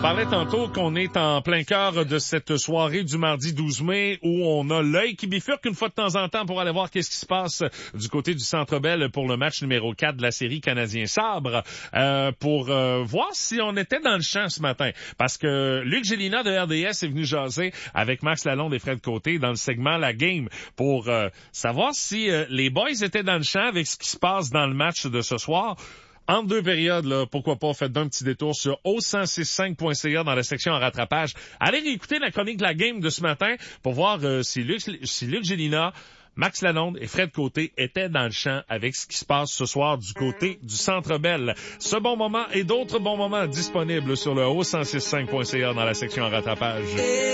parlait tantôt qu'on est en plein cœur de cette soirée du mardi 12 mai où on a l'œil qui bifurque une fois de temps en temps pour aller voir qu'est-ce qui se passe du côté du Centre Bell pour le match numéro 4 de la série Canadien-Sabre, pour voir si on était dans le champ ce matin. Parce que Luc Gélina de RDS est venu jaser avec Max Lalonde et Fred Côté dans le segment La Game pour savoir si les boys étaient dans le champ avec ce qui se passe dans le match de ce soir. Entre deux périodes, là, pourquoi pas, faites un petit détour sur o1065.ca dans la section en rattrapage. Allez réécouter la chronique de La Game de ce matin pour voir si Luc Gélina, Max Lalonde et Fred Côté étaient dans le champ avec ce qui se passe ce soir du côté du Centre Bell. Ce bon moment et d'autres bons moments disponibles sur le o1065.ca dans la section en rattrapage.